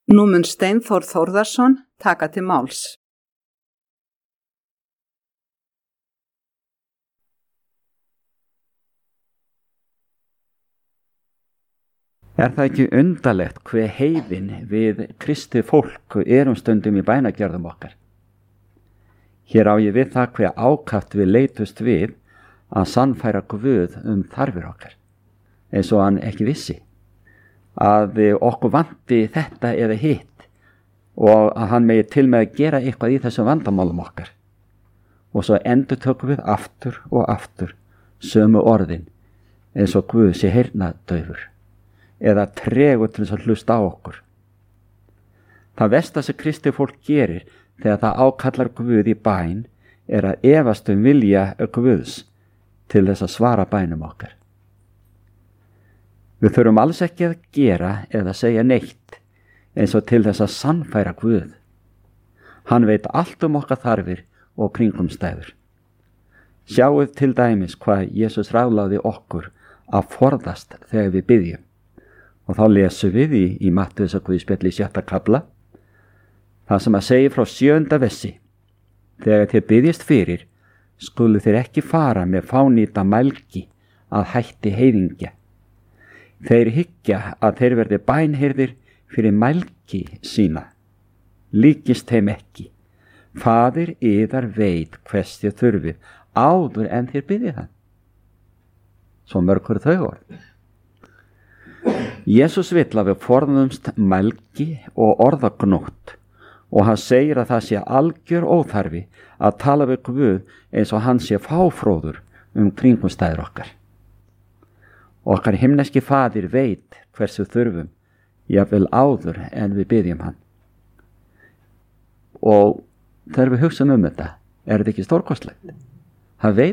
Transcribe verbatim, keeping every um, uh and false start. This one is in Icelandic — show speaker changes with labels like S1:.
S1: Nú mun Steinþór Þórðarson taka til máls.
S2: Er það ekki undarlegt hve heiðin við kristið fólk erum stundum í bænagjörðum okkar? Hér á ég við það hve ákaft við leitust við að sannfæra Guð um þarfir okkar, eins og hann ekki vissi að okkur vanti þetta eða hitt og að hann megi til með að gera eitthvað í þessum vandamálum okkar. Og svo endurtökum við aftur og aftur sömu orðin eins og Guð sé heyrnardaufur eða tregur til þess að hlusta á okkur. Það versta sem kristið fólk gerir þegar það ákallar Guð í bæn er að efast um vilja Guðs til þess að svara bænum okkar. Við þurfum alls ekki að gera eða segja neitt eins og til þess að sannfæra Guð. Hann veit allt um okkar þarfir og kringumstæður. Sjáuð til dæmis hvað Jesús ráðlagði okkur að forðast þegar við biðjum. Og þá lesum við í, í Mattheusar Guðspjalli í sjötta kafla, það sem að segja frá sjöunda versi. Þegar þér biðjist fyrir, skulu þér ekki fara með fánýta mælgi að hætti heiðingja. Þeir hyggja að þeir verði bænheyrðir fyrir mælgi sína. Líkist þeim ekki. Faðir yðar veit hvers þér þurfið áður en þér biðjið hann. Svo mörg eru þau orð. Jesús vill að við forðumst mælgi og orðagnótt og hann segir að það sé algjör óþarfi að tala við Guð eins og hann sé fáfróður um kringumstæður okkar. Okkar himneski faðir veit hversu þurfum, jafnvel áður en við biðjum hann. Og þegar við hugsaum um þetta, er þetta ekki stórkostlegt? Hann veit